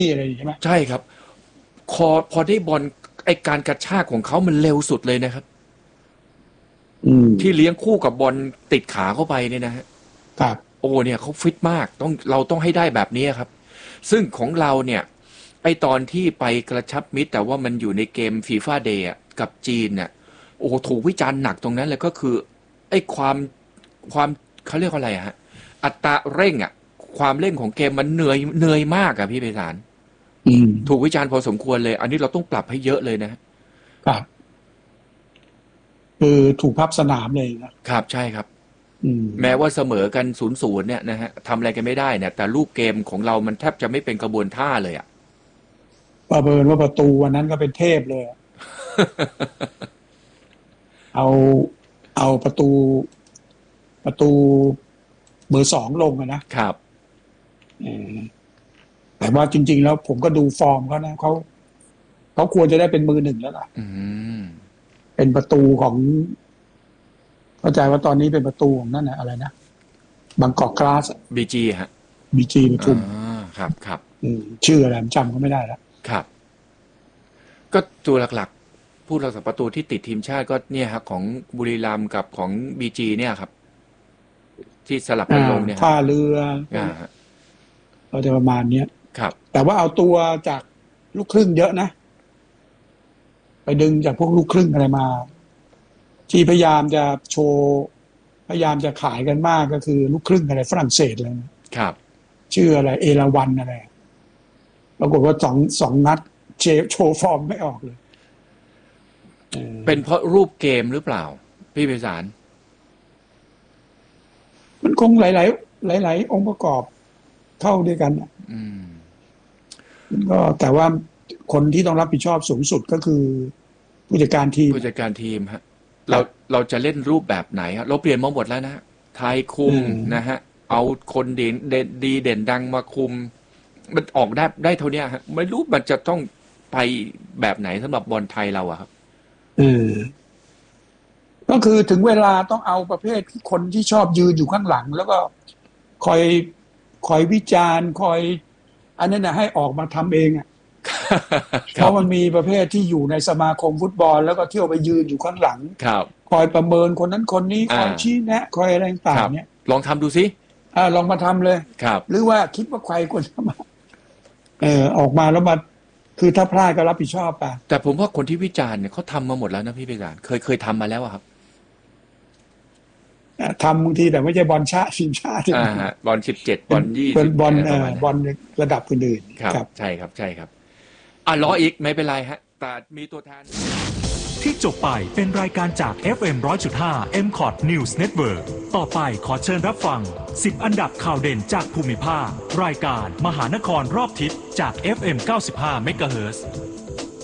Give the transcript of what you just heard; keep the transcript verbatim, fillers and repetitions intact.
อะไรใช่ไหมใช่ครับพอพอได้บอลไอการกระชากของเขามันเร็วสุดเลยนะครับอืมที่เลี้ยงคู่กับบอลติดขาเข้าไปเนี่ยนะฮะครับโอ้เนี่ยเขาฟิตมากต้องเราต้องให้ได้แบบนี้ครับซึ่งของเราเนี่ยไอตอนที่ไปกระชับมิตรแต่ว่ามันอยู่ในเกมฟีฟ่าเดย์กับจีนเนี่ยโอ้ถูกวิจารณ์หนักตรงนั้นเลยก็คือไอความความเขาเรียกว่าอะไรฮะอัตราเร่งอ่ะความเร่งของเกมมันเหนื่อยเหนื่อยมากอะพี่ไพศาลอืมถูกวิจารณ์พอสมควรเลยอันนี้เราต้องปรับให้เยอะเลยนะครับคือถูกพับสนามเลยครับใช่ครับอืมแม้ว่าเสมอกันศูนย์ศูนย์เนี่ยนะฮะทำอะไรกันไม่ได้เนี่ยแต่รูปเกมของเรามันแทบจะไม่เป็นกระบวนท่าเลยอ่ะประเมินว่าประตูวันนั้นก็เป็นเทพเลยอะเอาเอาประตูประตูเบอร์สองลงอะนะครับเออแต่ว่าจริงๆแล้วผมก็ดูฟอร์มเขานะเขาเขาควรจะได้เป็นมือหนึ่งแล้วล่ะอืมเป็นประตูของเข้าใจว่าตอนนี้เป็นประตูของนั่นนะอะไรนะบางกอกกลาสบีจีฮะบีจีปอ่ทุมาครับครับอืมชื่ออะไรผมจำก็ไม่ได้แล้วครับก็ตัวหลักๆผู้รักษาประตูที่ติดทีมชาติก็เนี่ยครับของบุรีรัมย์กับของบีจีเนี่ยครับที่สลับอ่ากันลงเนี่ยฮะท่าเรือพวกอ่าเนี้ยฮะเราจะประมาณเนี้ยครับแต่ว่าเอาตัวจากลูกครึ่งเยอะนะไปดึงจากพวกลูกครึ่งอะไรมาที่พยายามจะโชว์พยายามจะขายกันมากก็คือลูกครึ่งอะไรฝรั่งเศสอะไรนะครับชื่ออะไรเอราวันอะไรปรากฏว่าสองสองนัดเชฟโชว์ฟอร์มไม่ออกเลยเออเป็นเพราะรูปเกมหรือเปล่าพี่ไพศาลมันคงหลายๆหลายๆองค์ประกอบเข้าด้วยกันอะอืมก็แต่ว่าคนที่ต้องรับผิดชอบสูงสุดก็คือผู้จัดการทีมผู้จัดการทีมฮะเราครับเราจะเล่นรูปแบบไหนฮะเราเปลี่ยนมาหมดแล้วนะไทยคุเอมอนะฮะเอาคนเด่นเด่นดีเด่นดังมาคุมมันออกได้ได้เท่านี้ฮะไม่รู้มันจะต้องไปแบบไหนสำหรับบอลไทยเราอะครับเออก็คือถึงเวลาต้องเอาประเภทที่คนที่ชอบยืนอยู่ข้างหลังแล้วก็คอยคอยวิจารณ์คอยอันนั้นนะให้ออกมาทำเองอ่ะเพครับราะมันมีประเภทที่อยู่ในสมาคมฟุตบอลแล้วก็เที่ยวไปยืนอยู่ข้างหลังครับคอยประเมินคนนั้นคนนี้คอ่าอยชี้แนะคอยอะไรคต่างรับๆเนี่ยลองทำดูสิอ่าลองมาทำเลยครับหรือว่าคิดว่าใครควรจะมาเออออกมาแล้วมาคือถ้าพลาดก็รับผิดชอบไปแต่ผมว่าคนที่วิจารณ์เนี่ยเขาทำมาหมดแล้วนะพี่พิการเคยเคยทำมาแล้วอะครับอ่ะทำบางทีแต่ไม่ใช่บอลชาติทีมชาติอ่าฮะบอลสิบเจ็ดบเป็นอลยี่เป็นสิบบอลเอ่ออะไรประมาณนั้นบอลระดับอื่นครับๆครับใช่ครับใช่ครับอ่ะรออีกไม่เป็นไรฮะแต่มีตัวแทนที่จบไปเป็นรายการจาก เอฟ เอ็ม หนึ่งร้อยจุดห้า เอ็ม คอร์ด News Network ต่อไปขอเชิญรับฟังสิบอันดับข่าวเด่นจากภูมิภาครายการมหานครรอบทิศจาก เอฟ เอ็ม เก้าสิบห้า เมกะเฮิรตซ์